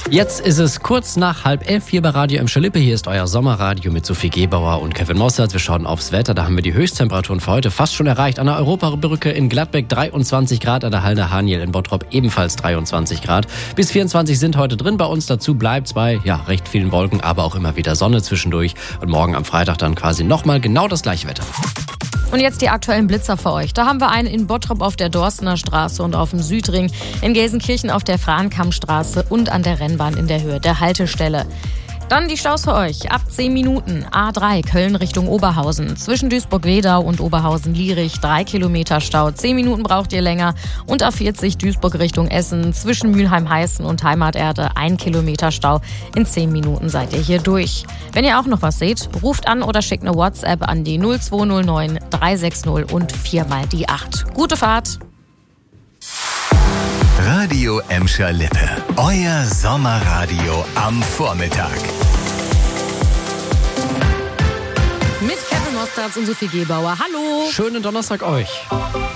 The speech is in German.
Jetzt ist es kurz nach 10:30 hier bei Radio Emscher Lippe. Hier ist euer Sommerradio mit Sophie Gebauer und Kevin Mossert. Wir schauen aufs Wetter. Da haben wir die Höchsttemperaturen für heute fast schon erreicht. An der Europabrücke in Gladbeck 23 Grad, an der Halde Haniel in Bottrop ebenfalls 23 Grad. Bis 24 sind heute drin bei uns. Dazu bleibt es bei recht vielen Wolken, aber auch immer wieder Sonne zwischendurch. Und morgen am Freitag dann quasi nochmal genau das gleiche Wetter. Und jetzt die aktuellen Blitzer für euch. Da haben wir einen in Bottrop auf der Dorstener Straße und auf dem Südring, in Gelsenkirchen auf der Frahnkammstraße und an der Rennbahn in der Höhe der Haltestelle. Dann die Staus für euch. Ab 10 Minuten. A3 Köln Richtung Oberhausen. Zwischen Duisburg-Wedau und Oberhausen-Lierich 3 Kilometer Stau. 10 Minuten braucht ihr länger. Und A40 Duisburg Richtung Essen. Zwischen Mülheim-Heißen und Heimaterde 1 Kilometer Stau. In 10 Minuten seid ihr hier durch. Wenn ihr auch noch was seht, ruft an oder schickt eine WhatsApp an die 0209 360 und 4 mal die 8. Gute Fahrt! Radio Emscher Lippe. Euer Sommerradio am Vormittag. Mit Kevin Mostert und Sophie Gebauer. Hallo! Schönen Donnerstag euch.